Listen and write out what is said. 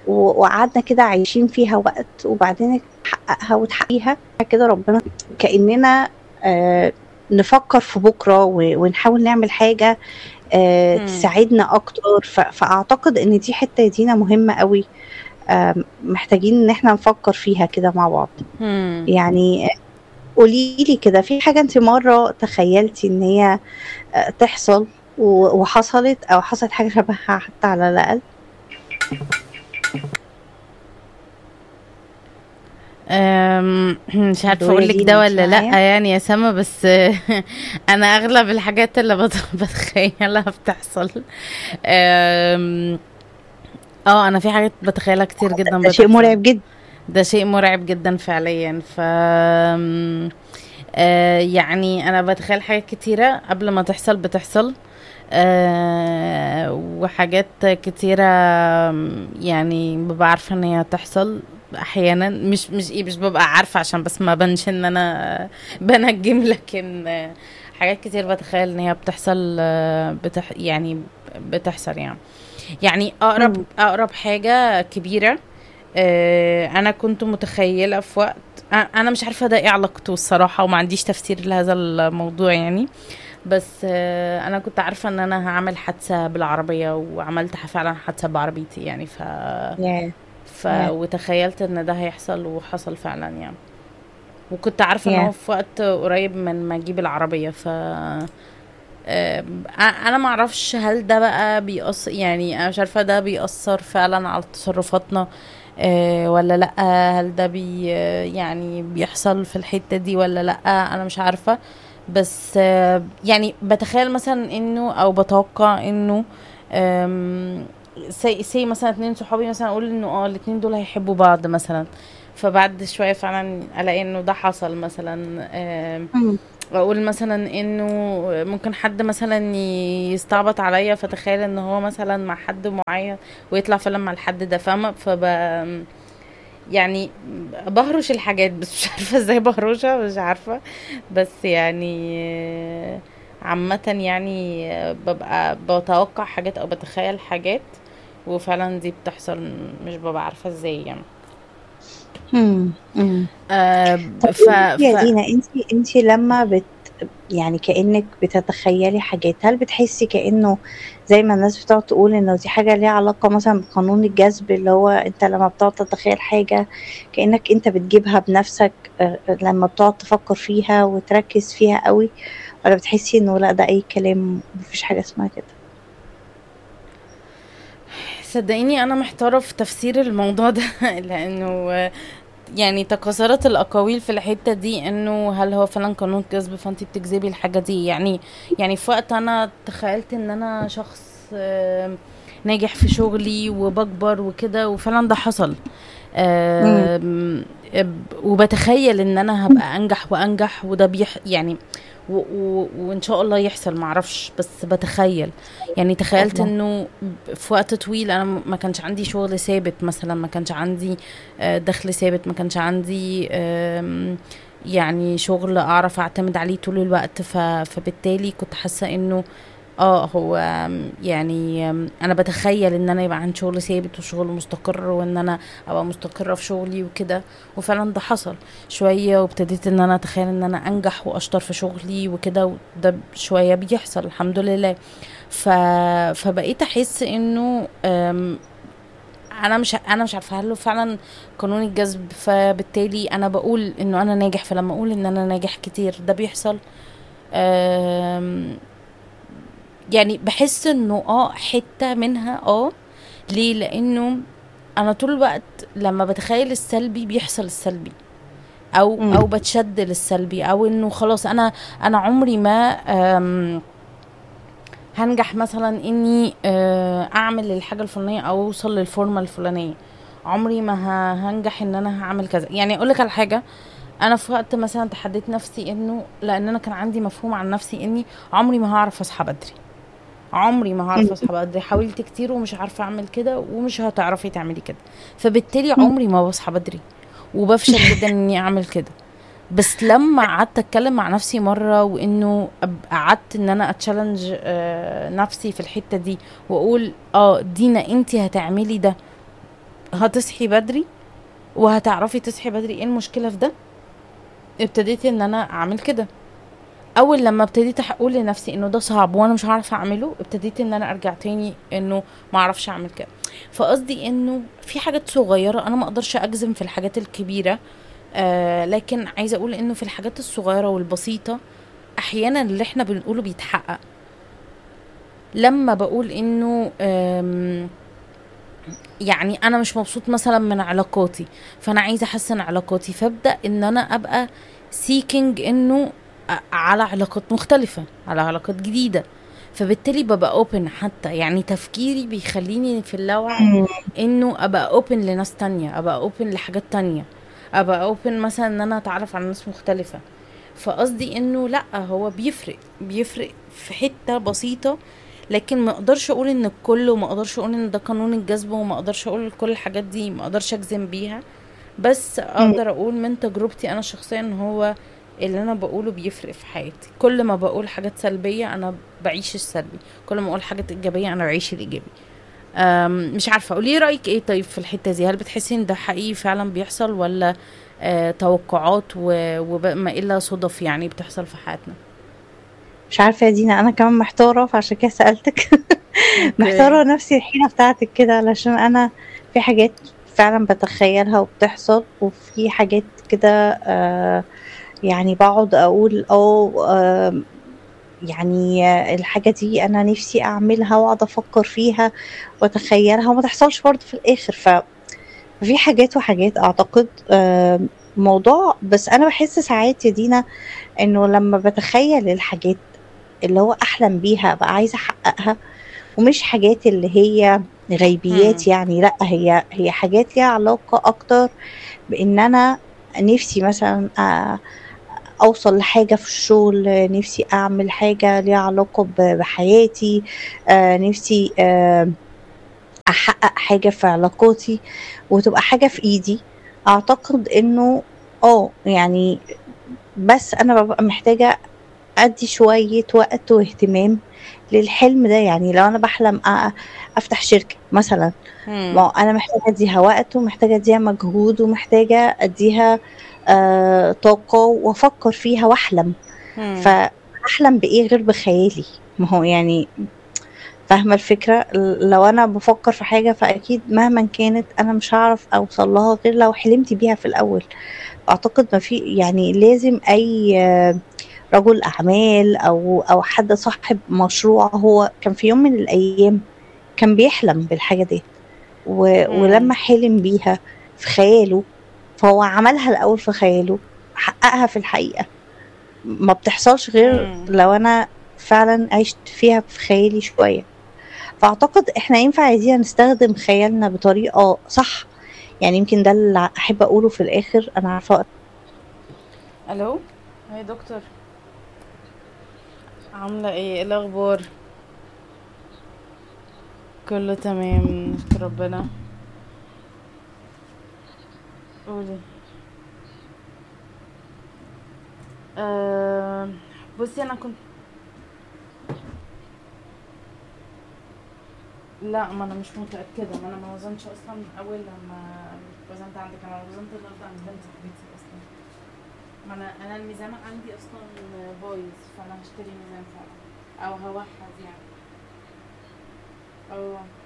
وقعدنا كده عايشين فيها وقت، وبعدين تحققها وتحققيها كده ربنا كأننا نفكر في بكرة ونحاول نعمل حاجة تساعدنا أكتر. فأعتقد إن دي حتة دينا مهمة قوي، محتاجين إن احنا نفكر فيها كده مع بعض. يعني قوليلي كده، في حاجة انت مرة تخيلتي إن هي تحصل وحصلت، أو حصلت حاجة شبهها حتى على الأقل؟ مش عارفه الو يا اقول لك ده دينا، انت ولا لا معايا؟ يعني يا سما، بس انا اغلب الحاجات اللي بتخيلها بتحصل. أم، اه انا في حاجات بتخيلها كتير جدا ده شيء بتحصل. مرعب جدا. ده شيء مرعب جدا فعليا. يعني انا بتخيل حاجات كتيرة قبل ما تحصل بتحصل. وحاجات كتيرة يعني ببقى عارفة ان هي هتحصل احيانا. مش ببقى عارفة عشان بس ما بنش ان انا بنجم، لكن حاجات كتير بتخيل ان هي بتحصل. يعني بتحصل يعني مم. اقرب حاجة كبيرة. انا كنت متخيلة في وقت، انا مش عارفة ده ايه علاقته الصراحة، وما عنديش تفسير لهذا الموضوع يعني. بس انا كنت عارفة ان انا هعمل حادثة بالعربية، وعملت فعلا حادثة بعربيتي يعني. يا يا وتخيلت ان ده هيحصل وحصل فعلا يعني. وكنت عارفة ان هو يا في وقت قريب من ما اجيب العربية. انا ما اعرفش هل ده بقى بيأثر، يعني انا مش عارفه ده بيأثر فعلا على تصرفاتنا ولا لا. هل ده يعني بيحصل في الحته دي ولا لا، انا مش عارفه. بس يعني بتخيل مثلا انه، او بتوقع انه سي مثلا اتنين صحابي مثلا، اقول انه الاتنين دول هيحبوا بعض مثلا. فبعد شويه فعلا الاقي انه ده حصل مثلا. مم. واقول مثلا انه ممكن حد مثلا يستعبط عليا، فتخيل ان هو مثلا مع حد معين، ويطلع فعلا مع الحد ده، فاهمه؟ يعني بهرش الحاجات، بس مش عارفه ازاي بهرشها، مش عارفه. بس يعني عامه يعني ببقى بتوقع حاجات او بتخيل حاجات، وفعلا دي بتحصل. مش ببقى عارفه ازاي يعني. مم. آه طب ف يا ف دينا، انت لما يعني كأنك بتتخيلي حاجات، هل بتحسي كأنه زي ما الناس بتقعد تقول انه دي حاجة ليها علاقة مثلا بقانون الجذب، اللي هو انت لما بتقعد تتخيل حاجة كأنك انت بتجيبها بنفسك لما بتقعد تفكر فيها وتركز فيها قوي؟ ولا بتحسي انه لا، ده اي كلام، مفيش حاجة اسمها كده؟ صدقيني انا محتاره في تفسير الموضوع ده لانه يعني تكاثرت الاقاويل في الحته دي، انه هل هو فعلا قانون كذب فانت بتجذبي الحاجه دي يعني في وقت انا تخيلت ان انا شخص ناجح في شغلي وبكبر وكده، وفعلا ده حصل. مم. وبتخيل ان انا هبقى انجح وانجح، وده يعني وان شاء الله يحصل، معرفش، بس بتخيل. يعني تخيلت الله. انه في وقت طويل انا ما كانش عندي شغل ثابت مثلا، ما كانش عندي دخل ثابت، ما كانش عندي يعني شغل اعرف اعتمد عليه طول الوقت. فبالتالي كنت حاسه انه هو يعني انا بتخيل ان انا يبقى عندي شغل ثابت وشغل مستقر، وان انا ابقى مستقرة في شغلي وكده. وفعلا ده حصل شوية، وابتديت ان انا اتخيل ان انا انجح واشطر في شغلي وكده، وده شوية بيحصل الحمد لله. ف... فبقيت احس انه انا مش عارفه هل هو فعلا قانون الجذب. فبالتالي انا بقول انه انا ناجح، فلما اقول ان انا ناجح كتير ده بيحصل. أم، يعني بحس انه حتة منها ليه؟ لانه انا طول الوقت لما بتخيل السلبي بيحصل السلبي، او مم. بتشد للسلبي، او انه خلاص انا عمري ما هنجح مثلا اني اعمل الحاجة الفلانية او اوصل للفورمة الفلانية. عمري ما هنجح ان انا هعمل كذا. يعني اقول لك على حاجة، انا في وقت مثلا تحديت نفسي انه، لان انا كان عندي مفهوم عن نفسي اني عمري ما هعرف اصحى بدري، عمري ما هعرف اصحى بدري، حاولت كتير ومش عارفه اعمل كده، ومش هتعرفي تعملي كده. فبالتالي مم. عمري ما بصحى بدري، وبفشل جدا اني اعمل كده. بس لما قعدت اتكلم مع نفسي مره، وانه قعدت ان انا اتشالنج نفسي في الحته دي، واقول دينا انتي هتعملي ده. هتصحي بدري وهتعرفي تصحي بدري. ايه المشكلة في ده؟ ابتديت ان انا اعمل كده. اول لما ابتديت اقول لنفسي انه ده صعب وانا مش عارفه اعمله، ابتديت ان انا ارجع تاني انه ما اعرفش اعمل كده. فقصدي انه في حاجات صغيره، انا ما اقدرش اجزم في الحاجات الكبيره، لكن عايزه اقول انه في الحاجات الصغيره والبسيطه احيانا اللي احنا بنقوله بيتحقق. لما بقول انه يعني انا مش مبسوط مثلا من علاقاتي، فانا عايزه احسن علاقاتي، فابدا ان انا ابقى سيكينج انه على علاقات مختلفه، على علاقات جديده. فبالتالي ببقى اوبن، حتى يعني تفكيري بيخليني في اللاوعي مم. انه ابقى اوبن لناس تانية، ابقى اوبن لحاجات تانية، ابقى اوبن مثلا ان انا اتعرف على ناس مختلفه. فقصدي انه لا، هو بيفرق في حته بسيطه، لكن ما اقدرش اقول ان الكل، وما اقدرش اقول ان ده قانون الجذب، وما اقدرش اقول كل الحاجات دي، ما اقدرش اجزم بيها. بس مم. اقدر اقول من تجربتي انا شخصيا ان هو اللي انا بقوله بيفرق في حياتي. كل ما بقول حاجات سلبية انا بعيش السلبي، كل ما اقول حاجات ايجابية انا بعيش الايجابي. مش عارفة، قولي رأيك ايه طيب في الحتة دي؟ هل بتحسي ان ده حقيقي فعلا بيحصل، ولا توقعات وما الا صدف يعني بتحصل في حياتنا؟ مش عارفة يا دينا، أنا كمان محتارة فعشان كده سألتك. اوكي. محتارة نفسي الحيرة بتاعتك كده، علشان أنا في حاجات فعلا بتخيلها وبتحصل، وفي حاجات كده يعني بقعد أقول يعني الحاجة دي أنا نفسي أعملها وأقعد أفكر فيها وأتخيلها وما تحصلش برضه في الآخر. ففي حاجات وحاجات أعتقد موضوع. بس أنا بحس ساعات يا دينا إنه لما بتخيل الحاجات اللي هو أحلم بيها بقى عايزة أحققها، ومش حاجات اللي هي غيبيات هم. يعني، لأ، هي حاجات ليها علاقة أكتر بإن أنا نفسي مثلا أوصل لحاجة في الشغل، نفسي أعمل حاجة ليها علاقة بحياتي، نفسي أحقق حاجة في علاقاتي وتبقى حاجة في إيدي. أعتقد إنه يعني بس أنا بابقى محتاجة أدّي شوية وقت واهتمام للحلم ده. يعني لو أنا باحلم أفتح شركة مثلًا، ما هم. هو أنا محتاجة أدّيها وقت ومحتاجة أدّيها مجهود ومحتاجة أدّيها طاقة وأفكّر فيها وأحلم. هم. فأحلم بإيه غير بخيالي؟ ما هو يعني فاهمة الفكرة؟ لو أنا بافكّر في حاجة فأكيد مهمًا كانت أنا مش هاعرف أوصل لها غير لو حلمت بيها في الأول. أعتقد ما في يعني لازم أي رجل أعمال أو حد صاحب مشروع هو كان في يوم من الأيام كان بيحلم بالحاجة ديّة، هم. ولمّا حلم بيها في خياله، فهو عملها الأول في خياله، حققها في الحقيقة. ما بتحصلش غير هم. لو أنا فعلًا عِشت فيها في خيالي شوية. فأعتقد إحنا ينفع يا دينا نستخدم خيالنا بطريقة صح. يعني يمكن ده اللي أحب أقوله في الآخر. أنا عارفة الو، يا دكتور، عاملة ايه الاخبار؟ كله تمام، نشكر ربنا. قولي. أه بصي انا كنت، لا ما انا مش متأكدة، ما وزنتش اصلا اول لما وزنت عندك. انا وزنت النهارده عند بنت صاحبتي اصلا. ما انا الميزان عندي اصلا بايظ، فانا هشتري ميزان فعلا او هوحد يعني. اه.